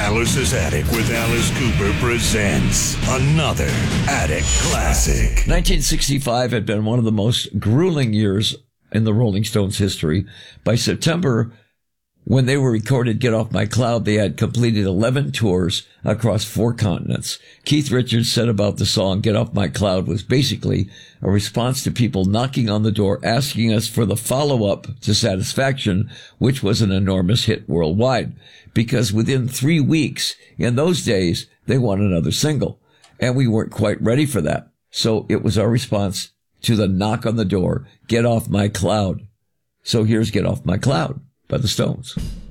Alice's Attic with Alice Cooper presents another Attic Classic. 1965 had been one of the most grueling years in the Rolling Stones' history. By September, when they were recorded Get Off My Cloud, they had completed 11 tours across 4 continents. Keith Richards said about the song Get Off My Cloud was basically a response to people knocking on the door asking us for the follow-up to Satisfaction, which was an enormous hit worldwide. Because within 3 weeks, in those days, they want another single. And we weren't quite ready for that. So it was our response to the knock on the door, Get Off My Cloud. So here's Get Off My Cloud by the Stones.